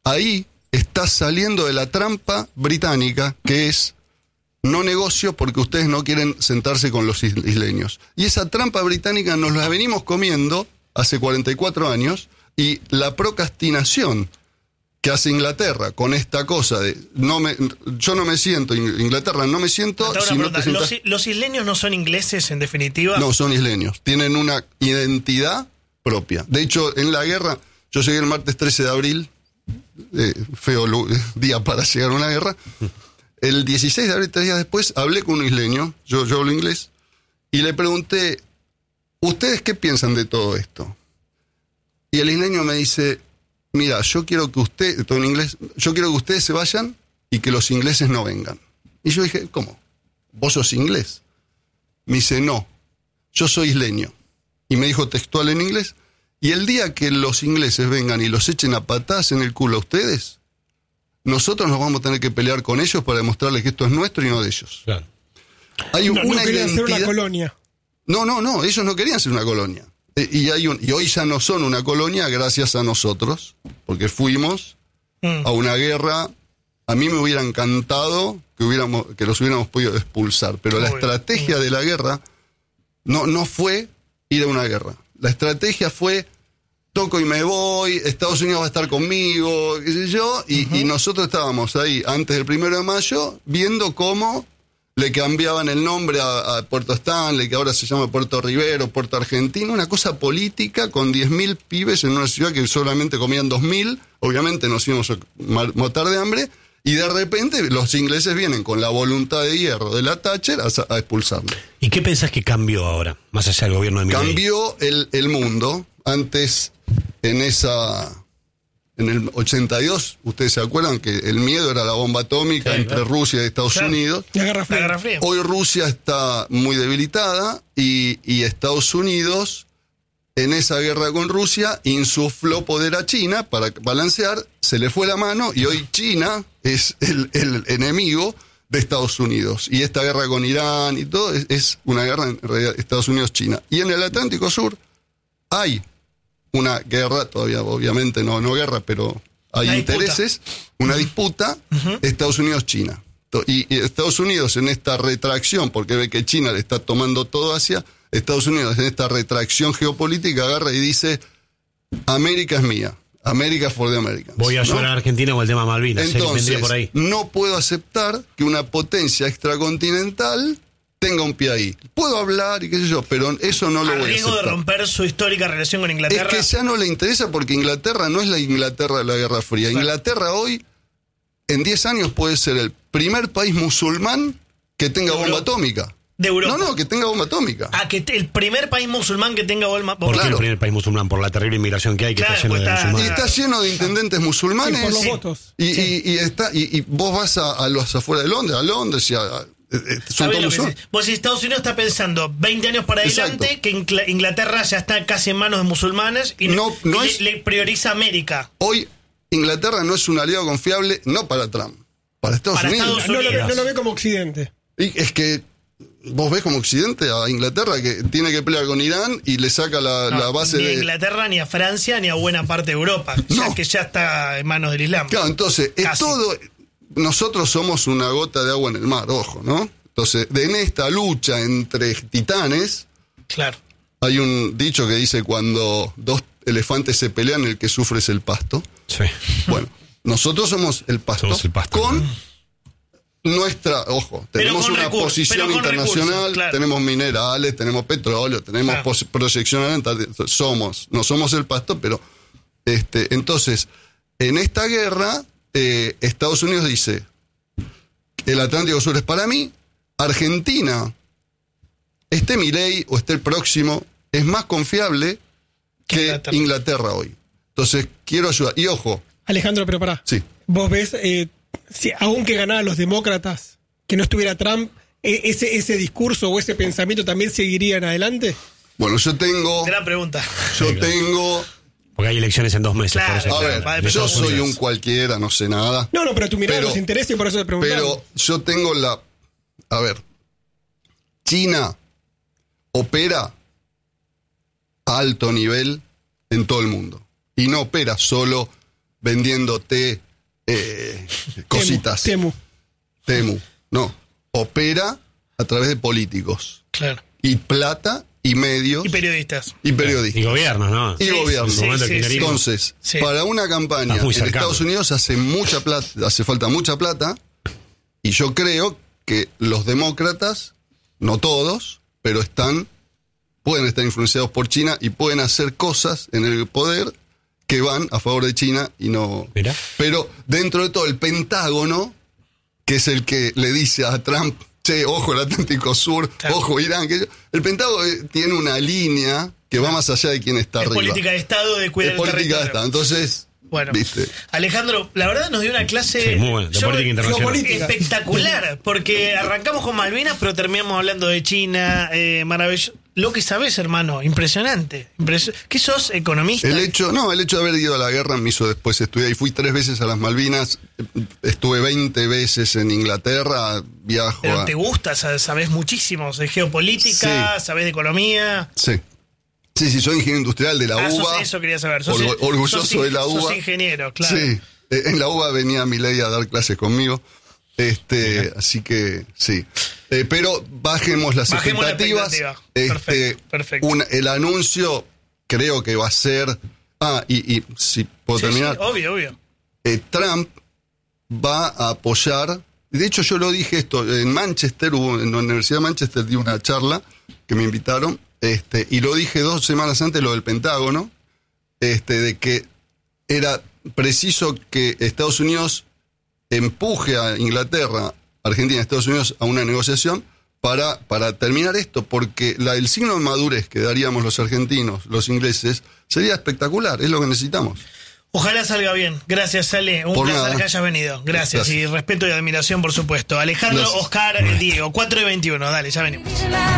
ahí está saliendo de la trampa británica, que es no negocio porque ustedes no quieren sentarse con los isleños. Y esa trampa británica nos la venimos comiendo hace 44 años, y la procrastinación que hace Inglaterra con esta cosa de yo no me siento, Inglaterra no me siento. Si no te sientas... ¿Los isleños no son ingleses en definitiva? No, son isleños, tienen una identidad propia. De hecho, en la guerra, yo llegué el martes 13 de abril, feo día para llegar a una guerra. El 16 de abril, 3 días después, hablé con un isleño, yo hablo inglés, y le pregunté, ¿ustedes qué piensan de todo esto? Y el isleño me dice, mira, yo quiero que todo en inglés, yo quiero que ustedes se vayan y que los ingleses no vengan. Y yo dije, ¿cómo? ¿Vos sos inglés? Me dice, no, yo soy isleño. Y me dijo textual en inglés, y el día que los ingleses vengan y los echen a patadas en el culo a ustedes, nosotros nos vamos a tener que pelear con ellos para demostrarles que esto es nuestro y no de ellos. Claro. Hay no querían ser una colonia. No, ellos no querían ser una colonia. Y hoy ya no son una colonia gracias a nosotros, porque fuimos a una guerra. A mí me hubiera encantado que los hubiéramos podido expulsar, pero la estrategia de la guerra no fue ir a una guerra. La estrategia fue, toco y me voy, Estados Unidos va a estar conmigo, qué sé yo, y nosotros estábamos ahí antes del 1 de mayo viendo cómo le cambiaban el nombre a Puerto Stanley, que ahora se llama Puerto Rivero, Puerto Argentino, una cosa política con 10.000 pibes en una ciudad que solamente comían 2.000, obviamente nos íbamos a matar de hambre, y de repente los ingleses vienen con la voluntad de hierro de la Thatcher a expulsarlo. ¿Y qué pensás que cambió ahora, más allá del gobierno de Milei? Cambió el mundo. Antes, en el 82, ustedes se acuerdan que el miedo era la bomba atómica entre Rusia y Estados Unidos. La Guerra Fría. Hoy Rusia está muy debilitada y Estados Unidos, en esa guerra con Rusia, insufló poder a China para balancear, se le fue la mano y hoy China es el enemigo de Estados Unidos. Y esta guerra con Irán y todo es una guerra en realidad Estados Unidos-China. Y en el Atlántico Sur hay una guerra, todavía obviamente no guerra, pero hay intereses, una disputa, Estados Unidos-China. Y Estados Unidos en esta retracción, porque ve que China le está tomando todo Asia, Estados Unidos en esta retracción geopolítica agarra y dice, América es mía, América for the Americans. Voy a ayudar a Argentina con el tema Malvinas. Entonces, por ahí. No puedo aceptar que una potencia extracontinental tenga un pie ahí. Puedo hablar y qué sé yo, pero eso no lo voy a riesgo aceptar. De romper su histórica relación con Inglaterra. Es que ya no le interesa porque Inglaterra no es la Inglaterra de la Guerra Fría. Claro. Inglaterra hoy, en 10 años, puede ser el primer país musulmán que tenga bomba atómica. De Europa. No, que tenga bomba atómica. Que el primer país musulmán que tenga bomba atómica. ¿Por qué el primer país musulmán? Por la terrible inmigración que hay, que está lleno de musulmanes. Y está lleno de intendentes musulmanes. Sí, por los votos. Y vos vas a los afuera de Londres, son todos musulmanes. Vos, si Estados Unidos está pensando 20 años para adelante, exacto, que Inglaterra ya está casi en manos de musulmanes y le prioriza América. Hoy Inglaterra no es un aliado confiable, no para Trump, para Estados Unidos. No lo ve como Occidente. Y es que vos ves como Occidente a Inglaterra que tiene que pelear con Irán y le saca la base ni a Inglaterra, ni a Francia, ni a buena parte de Europa, ya que ya está en manos del Islam. Claro, entonces, nosotros somos una gota de agua en el mar, ojo, ¿no? Entonces, en esta lucha entre titanes, claro, hay un dicho que dice cuando dos elefantes se pelean, el que sufre es el pasto. Sí. Bueno, nosotros somos el pasto, con nuestra, tenemos una posición internacional, claro, tenemos minerales, tenemos petróleo, tenemos proyección adelantada, no somos el pasto, pero entonces, en esta guerra, Estados Unidos dice, el Atlántico Sur es para mí, Argentina, esté Milei o esté el próximo, es más confiable que Inglaterra hoy. Entonces, quiero ayudar. Y ojo. Alejandro, pero pará. Sí. Vos ves, si aunque ganaran los demócratas, que no estuviera Trump, ese discurso o ese pensamiento también seguirían adelante. Bueno, yo tengo... Gran pregunta. Porque hay elecciones en 2 meses. Claro, por eso, a ver, yo soy un cualquiera, no sé nada. No, pero tu mirada nos interesa y por eso te preguntamos. Pero yo tengo a ver, China opera a alto nivel en todo el mundo. Y no opera solo vendiéndote cositas. Temu. No, opera a través de políticos. Claro. Y plata y medios. Y periodistas. Y gobiernos, ¿no? Y gobiernos. Sí. Entonces, para una campaña en Estados Unidos hace falta mucha plata, y yo creo que los demócratas, no todos, pero pueden estar influenciados por China y pueden hacer cosas en el poder que van a favor de China y no. Mira. Pero dentro de todo, el Pentágono, que es el que le dice a Trump, che, ojo el Atlántico Sur, claro, ojo Irán, el Pentágono tiene una línea que va más allá de quién está arriba. Política de Estado de cuidar el territorio. Política de Estado. Entonces, bueno, ¿viste? Alejandro, la verdad nos dio una clase muy buena, de política internacional espectacular, porque arrancamos con Malvinas, pero terminamos hablando de China, maravilloso. Lo que sabes, hermano, impresionante. ¿Qué sos, economista? El hecho de haber ido a la guerra me hizo después estudiar, y fui 3 veces a las Malvinas, estuve 20 veces en Inglaterra, viajo. Pero te gusta, sabés muchísimo de geopolítica, sí, sabés de economía. Sí, soy ingeniero industrial de la UBA. Eso quería saber. Orgulloso de la UBA. Sos ingeniero, claro. Sí, en la UBA venía Milei a dar clases conmigo. Así que sí. Pero bajemos las expectativas. Perfecto. El anuncio creo que va a ser. Y si puedo terminar. Sí, obvio. Trump va a apoyar. De hecho, yo lo dije esto. En Manchester, en la Universidad de Manchester, di una charla que me invitaron. Y lo dije 2 semanas antes, lo del Pentágono. De que era preciso que Estados Unidos empuje a Inglaterra, Argentina, Estados Unidos a una negociación para terminar esto, porque el signo de madurez que daríamos los argentinos, los ingleses, sería espectacular, es lo que necesitamos. Ojalá salga bien. Gracias, Ale. Un placer que hayas venido. Gracias. Y respeto y admiración, por supuesto. Alejandro, Oscar, Diego, 4:21. Dale, ya venimos.